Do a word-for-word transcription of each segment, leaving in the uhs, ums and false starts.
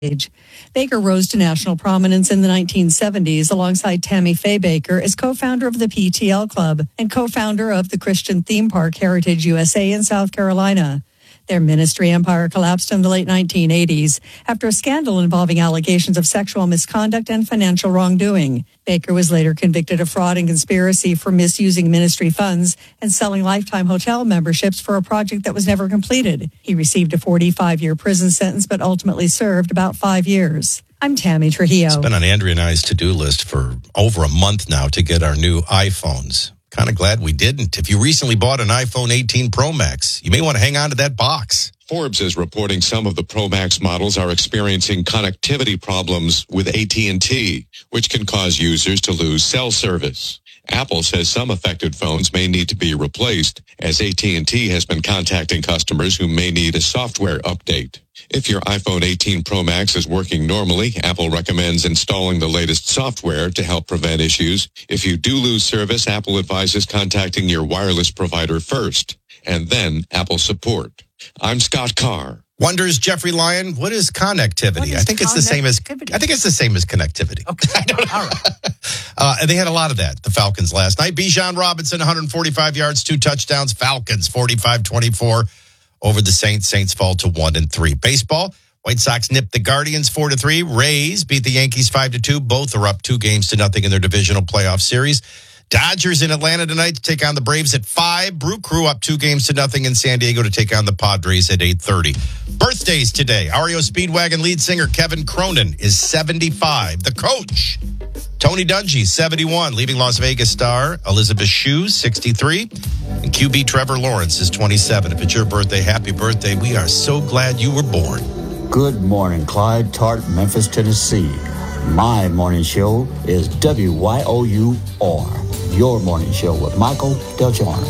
Baker rose to national prominence in the nineteen seventies alongside Tammy Faye Baker as co-founder of the P T L Club and co-founder of the Christian theme park Heritage U S A in South Carolina. Their ministry empire collapsed in the late nineteen eighties after a scandal involving allegations of sexual misconduct and financial wrongdoing. Baker was later convicted of fraud and conspiracy for misusing ministry funds and selling lifetime hotel memberships for a project that was never completed. He received a forty-five-year prison sentence but ultimately served about five years. I'm Tammy Trujillo. It's been on Andrea and I's to-do list for over a month now to get our new iPhones. Kind of glad we didn't. If you recently bought an iPhone eighteen Pro Max, you may want to hang on to that box. Forbes is reporting some of the Pro Max models are experiencing connectivity problems with A T and T, which can cause users to lose cell service. Apple says some affected phones may need to be replaced, as A T and T has been contacting customers who may need a software update. If your iPhone eighteen Pro Max is working normally, Apple recommends installing the latest software to help prevent issues. If you do lose service, Apple advises contacting your wireless provider first, and then Apple support. I'm Scott Carr. Wonders Jeffrey Lyon, what is connectivity? What is I think it's the same as I think it's the same as connectivity. Okay. I don't know. All right. uh, and they had a lot of that, the Falcons last night. Bijan Robinson, one hundred forty-five yards, two touchdowns. Falcons, forty-five twenty-four over the Saints. Saints fall to one and three. Baseball, White Sox nipped the Guardians four to three. Rays beat the Yankees five to two. Both are up two games to nothing in their divisional playoff series. Dodgers in Atlanta tonight to take on the Braves at five. Brew Crew up two games to nothing in San Diego to take on the Padres at eight thirty. Birthdays today. R E O Speedwagon lead singer Kevin Cronin is seventy-five. The Coach, Tony Dungy, seventy-one. Leaving Las Vegas star Elizabeth Shue, sixty-three. And Q B Trevor Lawrence is twenty-seven. If it's your birthday, happy birthday. We are so glad you were born. Good morning, Clyde, Tart, Memphis, Tennessee. My morning show is W Y O U R. Your morning show with Michael Del Giorno.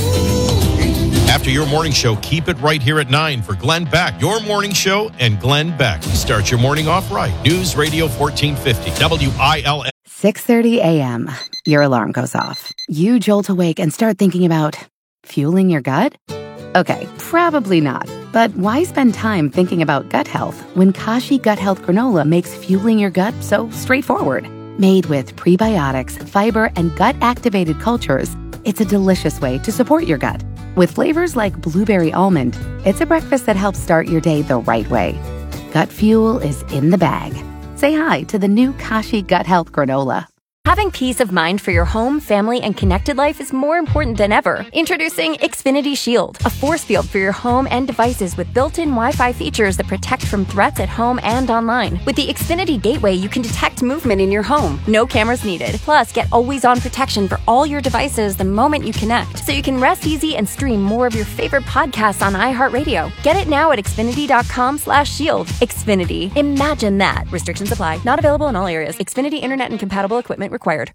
After your morning show, keep it right here at nine for Glenn Beck. Your morning show and Glenn Beck. You start your morning off right. News Radio fourteen fifty, W I L F. six thirty a.m. Your alarm goes off. You jolt awake and start thinking about fueling your gut? Okay, probably not. But why spend time thinking about gut health when Kashi Gut Health Granola makes fueling your gut so straightforward? Made with prebiotics, fiber, and gut-activated cultures, it's a delicious way to support your gut. With flavors like blueberry almond, it's a breakfast that helps start your day the right way. Gut fuel is in the bag. Say hi to the new Kashi Gut Health Granola. Having peace of mind for your home, family, and connected life is more important than ever. Introducing Xfinity Shield, a force field for your home and devices with built-in Wi-Fi features that protect from threats at home and online. With the Xfinity Gateway, you can detect movement in your home. No cameras needed. Plus, get always-on protection for all your devices the moment you connect, so you can rest easy and stream more of your favorite podcasts on iHeartRadio. Get it now at Xfinity.com slash shield. Xfinity. Imagine that. Restrictions apply. Not available in all areas. Xfinity Internet and compatible equipment required.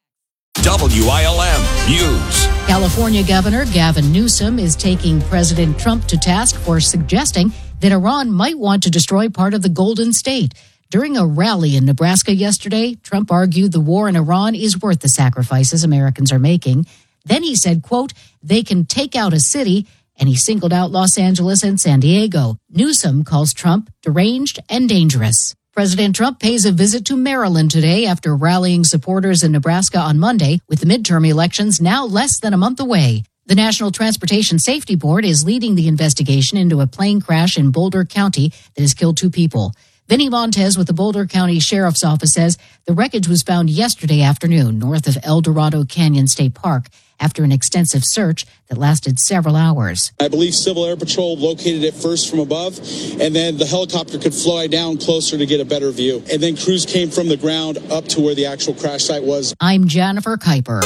W I L M News. California Governor Gavin Newsom is taking President Trump to task for suggesting that Iran might want to destroy part of the Golden State. During a rally in Nebraska yesterday, Trump argued the war in Iran is worth the sacrifices Americans are making. Then he said, quote, they can take out a city, and he singled out Los Angeles and San Diego. Newsom calls Trump deranged and dangerous. President Trump pays a visit to Maryland today after rallying supporters in Nebraska on Monday, with the midterm elections now less than a month away. The National Transportation Safety Board is leading the investigation into a plane crash in Boulder County that has killed two people. Vinny Montez with the Boulder County Sheriff's Office says the wreckage was found yesterday afternoon north of El Dorado Canyon State Park after an extensive search that lasted several hours. I believe Civil Air Patrol located it first from above, and then the helicopter could fly down closer to get a better view. And then crews came from the ground up to where the actual crash site was. I'm Jennifer Kuiper.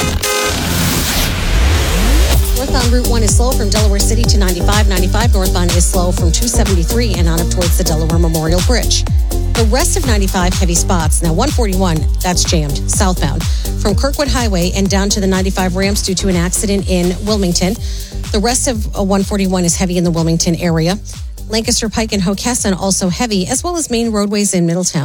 Northbound Route one is slow from Delaware City to ninety-five. ninety-five northbound is slow from two seventy-three and on up towards the Delaware Memorial Bridge. The rest of ninety-five, heavy spots. Now one forty-one, that's jammed southbound from Kirkwood Highway and down to the ninety-five ramps due to an accident in Wilmington. The rest of one forty-one is heavy in the Wilmington area. Lancaster Pike and Hockessin also heavy, as well as main roadways in Middletown.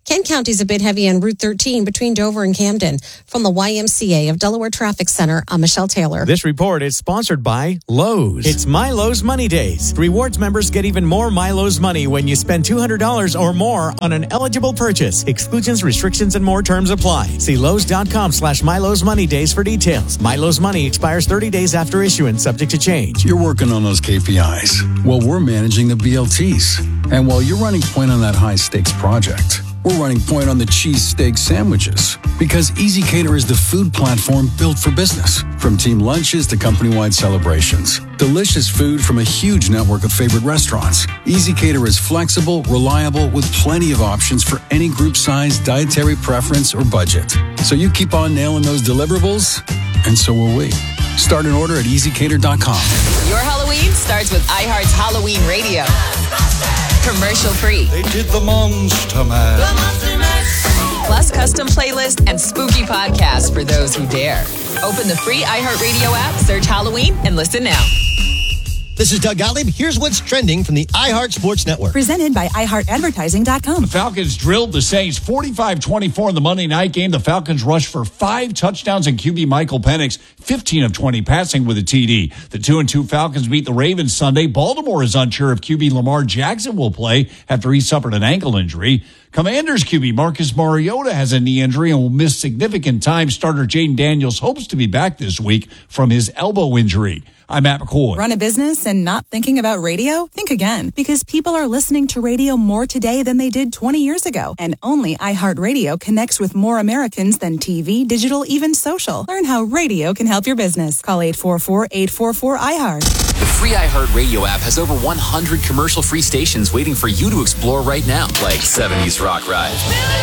Kent County's a bit heavy on Route thirteen between Dover and Camden. From the Y M C A of Delaware Traffic Center, I'm Michelle Taylor. This report is sponsored by Lowe's. It's MyLowe's Money Days. Rewards members get even more MyLowe's money when you spend two hundred dollars or more on an eligible purchase. Exclusions, restrictions, and more terms apply. See Lowe's.com slash MyLowe's Money Days for details. MyLowe's Money expires thirty days after issuance, subject to change. You're working on those K P Is. Well, we're managing the B L Ts. And while you're running point on that high-stakes project, we're running point on the cheesesteak sandwiches. Because Easy Cater is the food platform built for business. From team lunches to company-wide celebrations. Delicious food from a huge network of favorite restaurants. Easy Cater is flexible, reliable, with plenty of options for any group size, dietary preference, or budget. So you keep on nailing those deliverables, and so will we. Start an order at easy cater dot com. Your Halloween starts with iHeart's Halloween Radio. Commercial free. They did the Monster Mash. The Monster Mash. Plus custom playlists and spooky podcasts for those who dare. Open the free iHeartRadio app, search Halloween, and listen now. This is Doug Gottlieb. Here's what's trending from the iHeart Sports Network. Presented by i heart advertising dot com. The Falcons drilled the Saints forty-five twenty-four in the Monday night game. The Falcons rushed for five touchdowns, and Q B Michael Penix, fifteen of twenty passing with a T D. The two and two Falcons beat the Ravens Sunday. Baltimore is unsure if Q B Lamar Jackson will play after he suffered an ankle injury. Commanders Q B Marcus Mariota has a knee injury and will miss significant time. Starter Jaden Daniels hopes to be back this week from his elbow injury. I'm Matt McCoy. Run a business and not thinking about radio? Think again, because people are listening to radio more today than they did twenty years ago. And only iHeartRadio connects with more Americans than T V, digital, even social. Learn how radio can help your business. Call eight four four, eight four four, I heart. The free iHeartRadio app has over one hundred commercial-free stations waiting for you to explore right now, like seventies Rock Ride,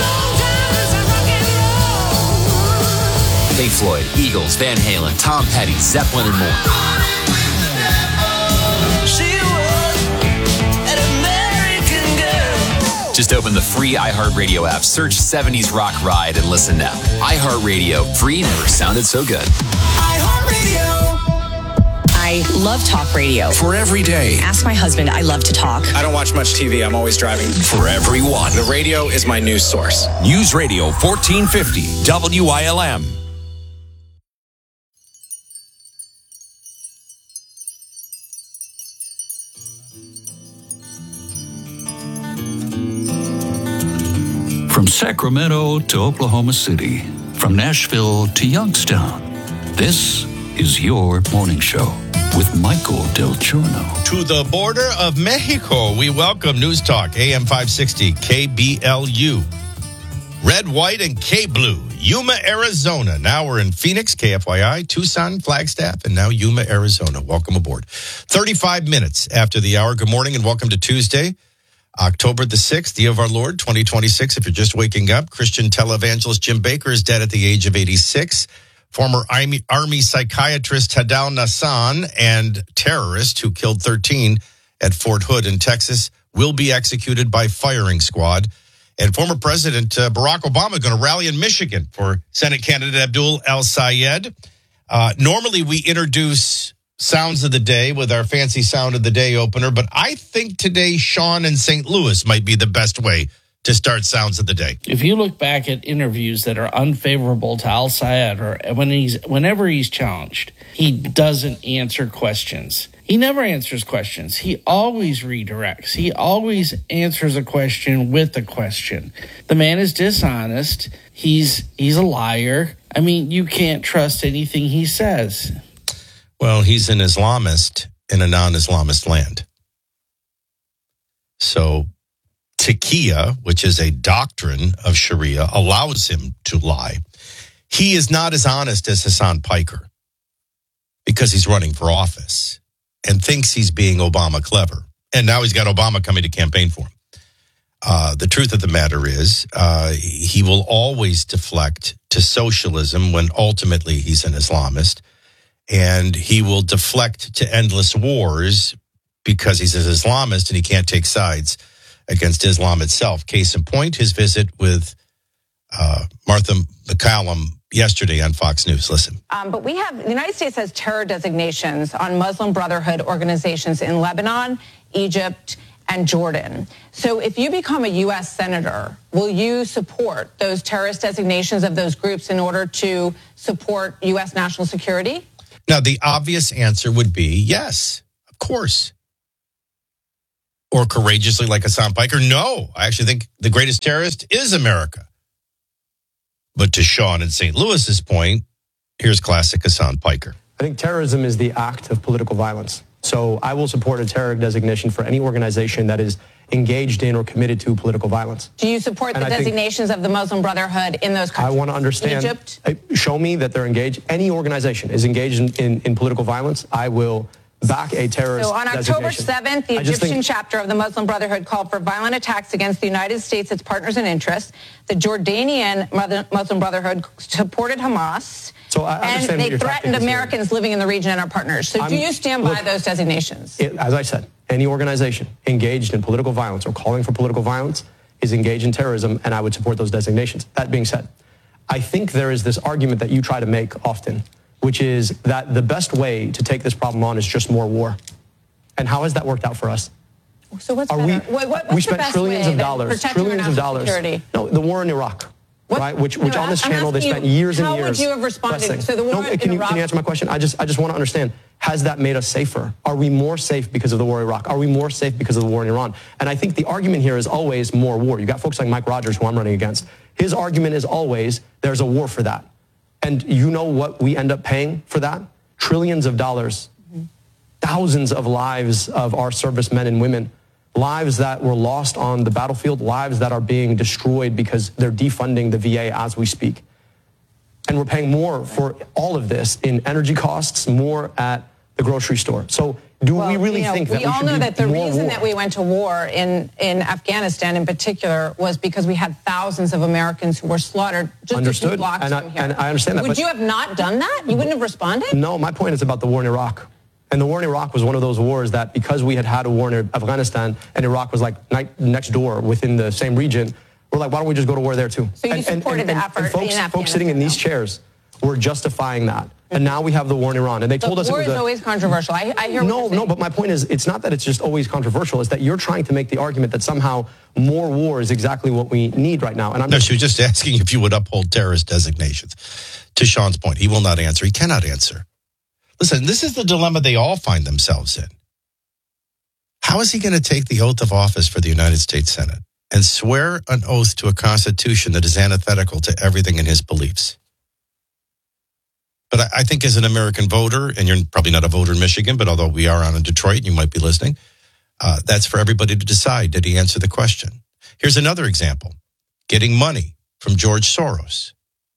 Pink Floyd, Eagles, Van Halen, Tom Petty, Zeppelin, and more. Just open the free iHeartRadio app, search seventies Rock Ride, and listen now. iHeartRadio, free never sounded so good. iHeartRadio. I love talk radio. For every day. Ask my husband, I love to talk. I don't watch much T V. I'm always driving. For everyone. The radio is my news source. News Radio fourteen fifty W I L M. From Sacramento to Oklahoma City, from Nashville to Youngstown, this is your morning show with Michael Del Giorno. To the border of Mexico, we welcome News Talk, A M five sixty, K B L U. Red, white, and K-Blue, Yuma, Arizona. Now we're in Phoenix, K F Y I, Tucson, Flagstaff, and now Yuma, Arizona. Welcome aboard. thirty-five minutes after the hour. Good morning and welcome to Tuesday, October the sixth, year of our Lord, twenty twenty-six. If you're just waking up, Christian televangelist Jim Baker is dead at the age of eighty-six. Former Army, Army psychiatrist Hadal Nassan and terrorist who killed thirteen at Fort Hood in Texas will be executed by firing squad. And former President uh, Barack Obama going to rally in Michigan for Senate candidate Abdul El-Sayed. Uh, normally we introduce sounds of the day with our fancy sound of the day opener, but I think today Sean in Saint Louis might be the best way to start sounds of the day. If you look back at interviews that are unfavorable to Al-Sayed, or when he's whenever he's challenged, he doesn't answer questions. He never answers questions. He always redirects. He always answers a question with a question. The man is dishonest. He's he's a liar. I mean, you can't trust anything he says. Well, he's an Islamist in a non-Islamist land. So Taqiyya, which is a doctrine of Sharia, allows him to lie. He is not as honest as Hassan Piker because he's running for office and thinks he's being Obama clever. And now he's got Obama coming to campaign for him. Uh, the truth of the matter is uh, he will always deflect to socialism when ultimately he's an Islamist. And he will deflect to endless wars because he's an Islamist and he can't take sides against Islam itself. Case in point, his visit with uh, Martha McCallum yesterday on Fox News. Listen. Um, but we have, the United States has terror designations on Muslim Brotherhood organizations in Lebanon, Egypt, and Jordan. So if you become a U S senator, will you support those terrorist designations of those groups in order to support U S national security? Now, the obvious answer would be yes, of course. Or courageously, like Hassan Piker, no. I actually think the greatest terrorist is America. But to Sean in Saint Louis's point, here's classic Hassan Piker. I think terrorism is the act of political violence. So I will support a terror designation for any organization that is engaged in or committed to political violence. Do you support the And I think- designations of the Muslim Brotherhood in those I countries? want to understand. Egypt? uh, Show me that they're engaged. Any organization is engaged in, in, in political violence. I will back a terrorist So on October designation. seventh, the I just Egyptian think- chapter of the Muslim Brotherhood called for violent attacks against the United States, its partners and interests. The Jordanian Mother- Muslim Brotherhood supported Hamas. So I and understand what they your threatened tactic is here. Americans living in the region and our partners. So do I'm- you stand by look, those designations? It, as I said, any organization engaged in political violence or calling for political violence is engaged in terrorism, and I would support those designations. That being said, I think there is this argument that you try to make often, which is that the best way to take this problem on is just more war. And how has that worked out for us? So what's Are better? we, what, what, what's we the spent best trillions way of than dollars, protecting our trillions of national dollars. security? No, the war in Iraq. What? Right, which, which No, on this I'm channel they asking spent you, years and how years. would you have responded? pressing. So the war no, in can you Iraq- can you answer my question? I just I just want to understand. Has that made us safer? Are we more safe because of the war in Iraq? Are we more safe because of the war in Iran? And I think the argument here is always more war. You got folks like Mike Rogers, who I'm running against. His argument is always there's a war for that. And you know what we end up paying for that? Trillions of dollars, thousands of lives of our servicemen and women. Lives that were lost on the battlefield, lives that are being destroyed because they're defunding the V A as we speak. And we're paying more for all of this in energy costs, more at the grocery store. So do Well, we really you know, think that we we all should know be that the more reason war? that we went to war in, in Afghanistan in particular was because we had thousands of Americans who were slaughtered just a few Understood. blocks And I- from here. and I understand that, Would but- you have not done that? You wouldn't have responded? No, my point is about the war in Iraq. And the war in Iraq was one of those wars that because we had had a war in Afghanistan and Iraq was like ni- next door within the same region, we're like, why don't we just go to war there too? So you and, and- supported and- the and- effort and folks, in folks sitting in these chairs were justifying that. And now we have the war in Iran. And they told But us it war was is a, always controversial. I, I hear what no, you're saying. no, but my point is, it's not that it's just always controversial. It's that you're trying to make the argument that somehow more war is exactly what we need right now. And I'm No, she was just asking if you would uphold terrorist designations. To Sean's point, he will not answer. He cannot answer. Listen, this is the dilemma they all find themselves in. How is he going to take the oath of office for the United States Senate and swear an oath to a constitution that is antithetical to everything in his beliefs? But I, I think as an American voter, and you're probably not a voter in Michigan, but although we are on in Detroit, and you might be listening, uh, that's for everybody to decide. Did he answer the question? Here's another example. Getting money from George Soros.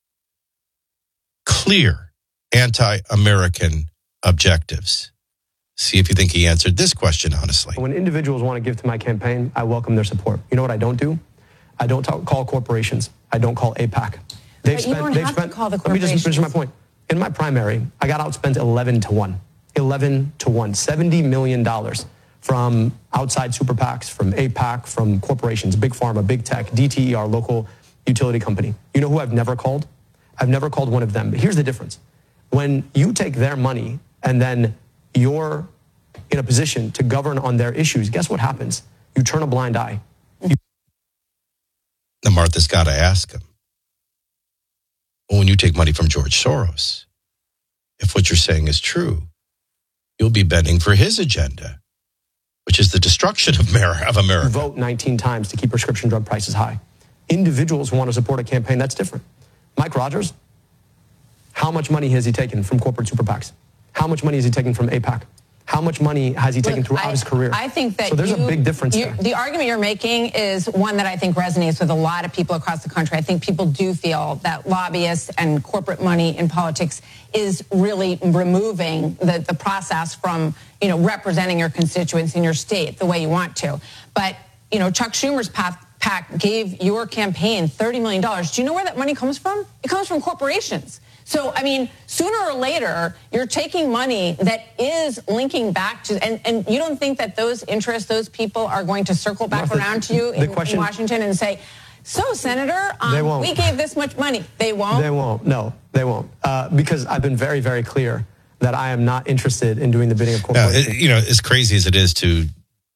Clear anti-American objectives. See if you think he answered this question honestly. When individuals want to give to my campaign, I welcome their support. You know what I don't do? I don't talk, call corporations. I don't call AIPAC. They've But you don't they've have to call the Let me just finish my corporations. point. In my primary, I got outspent eleven to one. eleven to one. seventy million dollars from outside super PACs, from AIPAC, from corporations, Big Pharma, Big Tech, D T E, our local utility company. You know who I've never called? I've never called one of them. But here's the difference. When you take their money and then you're in a position to govern on their issues, guess what happens? You turn a blind eye. You- Now, Martha's got to ask him. Well, when you take money from George Soros, if what you're saying is true, you'll be bending for his agenda, which is the destruction of America. Of America. vote nineteen times to keep prescription drug prices high. Individuals who want to support a campaign, that's different. Mike Rogers, how much money has he taken from corporate super PACs? How much money has he taken from AIPAC? How much money has he taken Look, throughout I, his career? I think that so there's you- a big difference you- there. The argument you're making is one that I think resonates with a lot of people across the country. I think people do feel that lobbyists and corporate money in politics is really removing the, the process from, you know, representing your constituents in your state the way you want to. But, you know, Chuck Schumer's path, PAC gave your campaign thirty million dollars. Do you know where that money comes from? It comes from corporations. So, I mean, sooner or later, you're taking money that is linking back to, and, and you don't think that those interests, those people are going to circle back Martha, around to you the in, question- in Washington and say, so, Senator, They um, won't. we gave this much money. They won't? They won't. No, they won't. Uh, because I've been very, very clear that I am not interested in doing the bidding of Now, corporations. it- you know, as crazy as it is to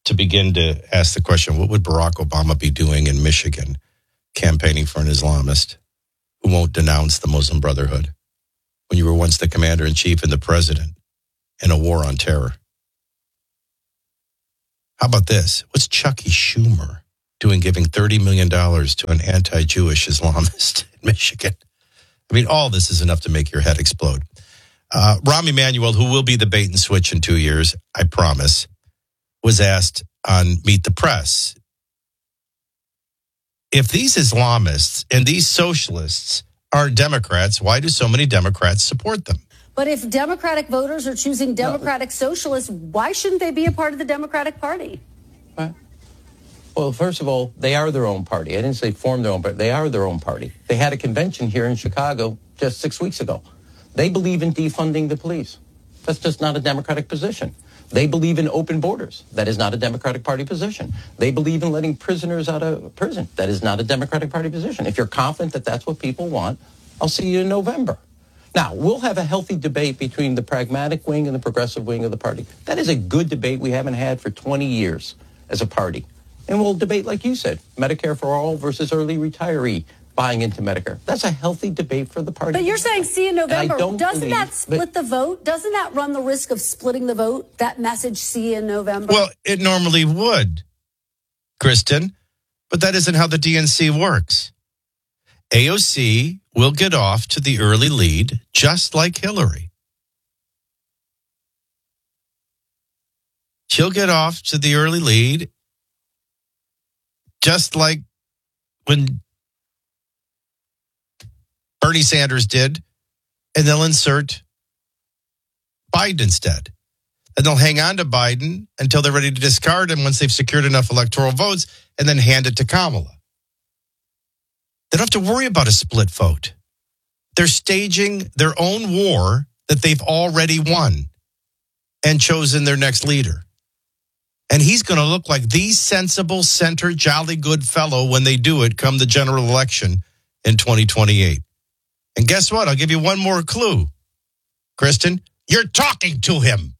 to begin to ask the question, what would Barack Obama be doing in Michigan campaigning for an Islamist who won't denounce the Muslim Brotherhood when you were once the commander-in-chief and the president in a war on terror? How about this? What's Chucky Schumer doing giving thirty million dollars to an anti-Jewish Islamist in Michigan? I mean, all this is enough to make your head explode. Uh, Rahm Emanuel, who will be the bait and switch in two years, I promise, was asked on Meet the Press, if these Islamists and these socialists are Democrats, why do so many Democrats support them? But if Democratic voters are choosing Democratic socialists, why shouldn't they be a part of the Democratic Party? Well, first of all, they are their own party. I didn't say form their own, but they are their own party. They had a convention here in Chicago just six weeks ago. They believe in defunding the police. That's just not a Democratic position. They believe in open borders. That is not a Democratic Party position. They believe in letting prisoners out of prison. That is not a Democratic Party position. If you're confident that that's what people want, I'll see you in November. Now, we'll have a healthy debate between the pragmatic wing and the progressive wing of the party. That is a good debate we haven't had for twenty years as a party. And we'll debate, like you said, Medicare for all versus early retiree buying into Medicare. That's a healthy debate for the party. But you're saying see in November. Doesn't believe, that split the vote? Doesn't that run the risk of splitting the vote, that message see in November? Well, it normally would, Kristen, but that isn't how the D N C works. A O C will get off to the early lead, just like Hillary. She'll get off to the early lead, just like when Bernie Sanders did, and they'll insert Biden instead. And they'll hang on to Biden until they're ready to discard him once they've secured enough electoral votes, and then hand it to Kamala. They don't have to worry about a split vote. They're staging their own war that they've already won and chosen their next leader. And he's going to look like the sensible, center, jolly good fellow when they do it come the general election in twenty twenty-eight. And guess what? I'll give you one more clue. Kristen, you're talking to him.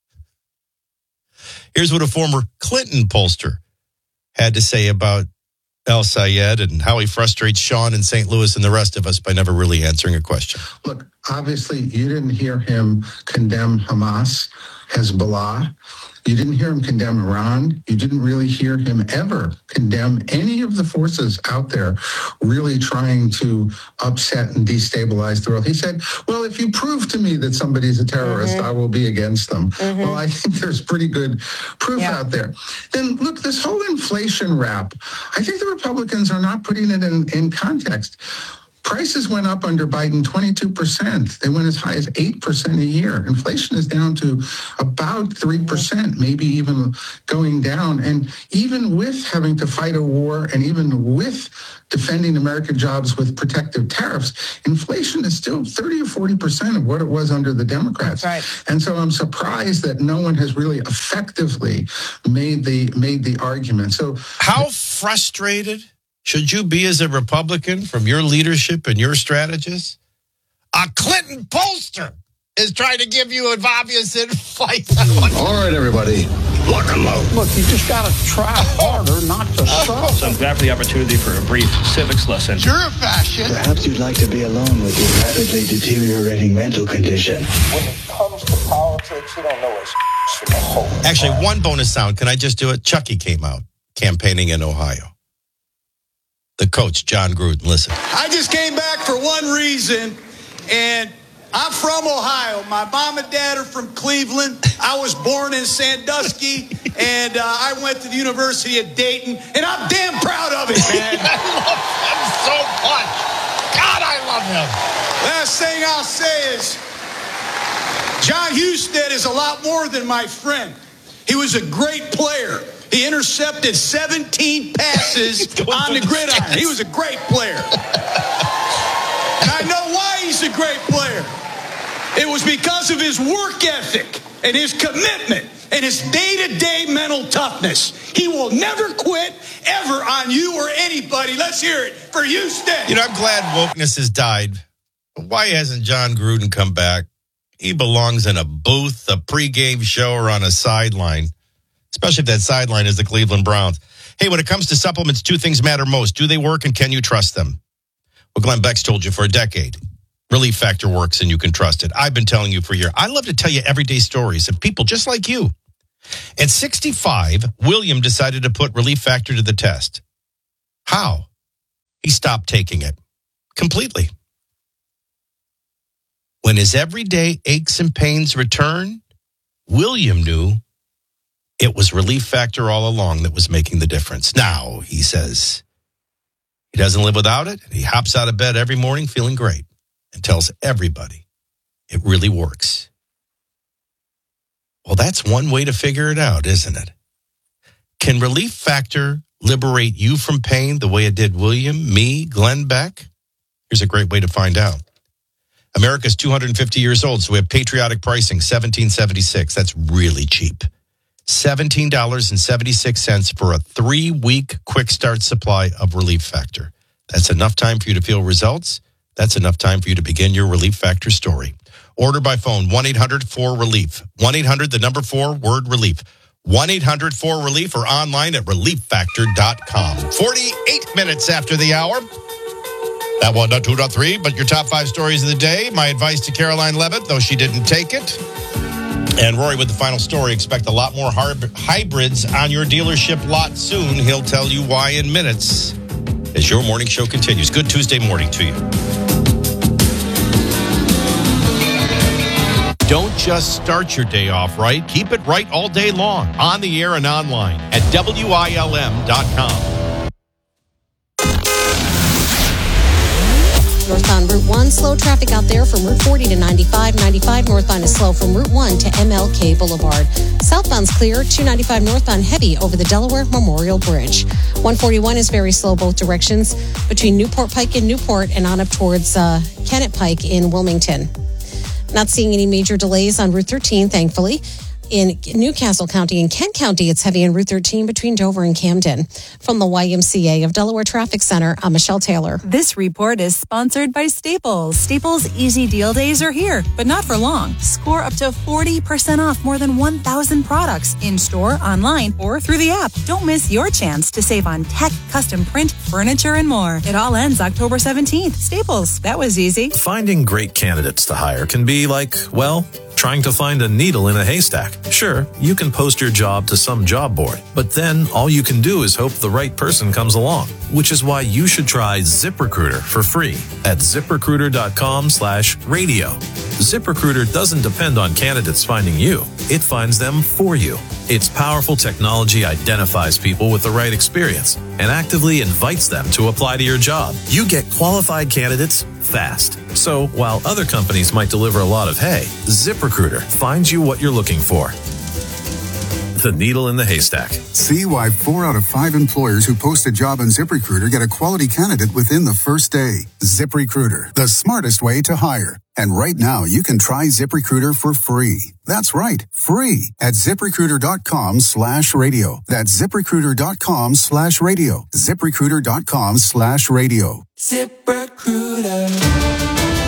Here's what a former Clinton pollster had to say about El Sayed and how he frustrates Sean in Saint Louis and the rest of us by never really answering a question. Look, obviously, you didn't hear him condemn Hamas, Hezbollah. You didn't hear him condemn Iran. You didn't really hear him ever condemn any of the forces out there really trying to upset and destabilize the world. He said, well, if you prove to me that somebody's a terrorist, mm-hmm. I will be against them. Mm-hmm. Well, I think there's pretty good proof yeah. out there. Then, look, this whole inflation rap, I think the Republicans are not putting it in, in context. Prices went up under Biden twenty-two percent. They went as high as eight percent a year. Inflation is down to about three percent, maybe even going down. And even with having to fight a war and even with defending American jobs with protective tariffs, inflation is still thirty or forty percent of what it was under the Democrats. Right. And so I'm surprised that no one has really effectively made the made the argument. So how frustrated should you be as a Republican from your leadership and your strategists? A Clinton pollster is trying to give you an obvious advice. All right, everybody, lock them out. Look, you just got to try harder not to suck. So I'm glad for the opportunity for a brief civics lesson. You're a fascist. Perhaps you'd like to be alone with your rapidly deteriorating mental condition. When it comes to politics, you don't know it's from a hole. Actually, one bonus sound. Can I just do it? Chucky came out campaigning in Ohio. The coach, John Gruden, listen. I just came back for one reason, and I'm from Ohio. My mom and dad are from Cleveland. I was born in Sandusky, and uh, I went to the University of Dayton, and I'm damn proud of it, man. I love him so much. God, I love him. Last thing I'll say is, John Husted is a lot more than my friend. He was a great player. He intercepted seventeen passes on the gridiron. He was a great player. And I know why he's a great player. It was because of his work ethic and his commitment and his day-to-day mental toughness. He will never quit, ever, on you or anybody. Let's hear it for Houston. You know, I'm glad wokeness has died. But why hasn't John Gruden come back? He belongs in a booth, a pregame show, or on a sideline, especially if that sideline is the Cleveland Browns. Hey, when it comes to supplements, two things matter most. Do they work, and can you trust them? Well, Glenn Beck's told you for a decade. Relief Factor works, and you can trust it. I've been telling you for a year. I love to tell you everyday stories of people just like you. At sixty-five, William decided to put Relief Factor to the test. How? He stopped taking it completely. When his everyday aches and pains returned, William knew it was Relief Factor all along that was making the difference. Now, he says, he doesn't live without it. He hops out of bed every morning feeling great and tells everybody it really works. Well, that's one way to figure it out, isn't it? Can Relief Factor liberate you from pain the way it did William, me, Glenn Beck? Here's a great way to find out. America's two hundred fifty years old, so we have patriotic pricing, seventeen seventy-six. That's really cheap. seventeen dollars and seventy-six cents for a three-week quick start supply of Relief Factor. That's enough time for you to feel results. That's enough time for you to begin your Relief Factor story. Order by phone, one eight hundred four relief. one eight hundred, the number four, word relief. one eight hundred four relief or online at relief factor dot com. forty-eight minutes after the hour. That one, not two, not three, but your top five stories of the day. My advice to Caroline Levitt, though she didn't take it. And Rory with the final story. Expect a lot more hybrids on your dealership lot soon. He'll tell you why in minutes as your morning show continues. Good Tuesday morning to you. Don't just start your day off right. Keep it right all day long, on the air and online at W I L M dot com. Northbound Route one, slow traffic out there from Route forty to ninety-five. ninety-five northbound is slow from Route one to M L K Boulevard. Southbound's clear. two ninety-five northbound heavy over the Delaware Memorial Bridge. one forty-one is very slow both directions between Newport Pike and Newport and on up towards uh, Kennett Pike in Wilmington. Not seeing any major delays on Route thirteen, thankfully. In Newcastle County and Kent County, it's heavy on Route thirteen between Dover and Camden. From the Y M C A of Delaware Traffic Center, I'm Michelle Taylor. This report is sponsored by Staples. Staples Easy Deal Days are here, but not for long. Score up to forty percent off more than one thousand products in-store, online, or through the app. Don't miss your chance to save on tech, custom print, furniture, and more. It all ends October seventeenth. Staples, that was easy. Finding great candidates to hire can be like, well, trying to find a needle in a haystack. Sure, you can post your job to some job board, but then all you can do is hope the right person comes along, which is why you should try ZipRecruiter for free at ZipRecruiter.com slash radio. ZipRecruiter doesn't depend on candidates finding you. It finds them for you. Its powerful technology identifies people with the right experience and actively invites them to apply to your job. You get qualified candidates fast. So while other companies might deliver a lot of hay, ZipRecruiter finds you what you're looking for. The needle in the haystack. See why four out of five employers who post a job on ZipRecruiter get a quality candidate within the first day. ZipRecruiter, the smartest way to hire. And right now, you can try ZipRecruiter for free. That's right, free at ZipRecruiter.com slash radio. That's ZipRecruiter.com slash radio. ZipRecruiter.com slash radio. ZipRecruiter.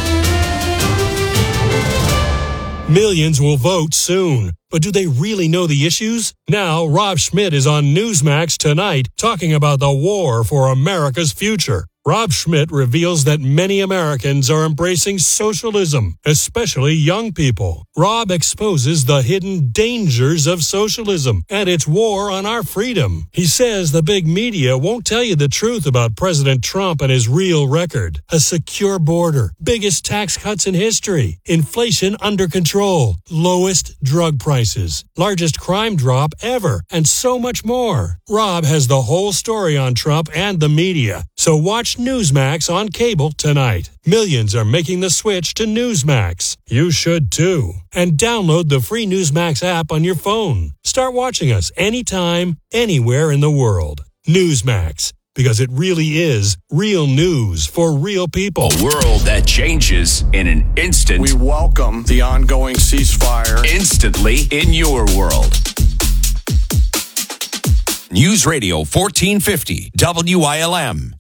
Millions will vote soon. But do they really know the issues? Now, Rob Schmidt is on Newsmax tonight talking about the war for America's future. Rob Schmidt reveals that many Americans are embracing socialism, especially young people. Rob exposes the hidden dangers of socialism and its war on our freedom. He says the big media won't tell you the truth about President Trump and his real record. A secure border, biggest tax cuts in history, inflation under control, lowest drug prices, largest crime drop ever, and so much more. Rob has the whole story on Trump and the media. So watch Newsmax on cable tonight. Millions are making the switch to Newsmax. You should too. And download the free Newsmax app on your phone. Start watching us anytime, anywhere in the world. Newsmax, because it really is real news for real people. A world that changes in an instant. We welcome the ongoing ceasefire. Instantly in your world. News Radio fourteen fifty W I L M.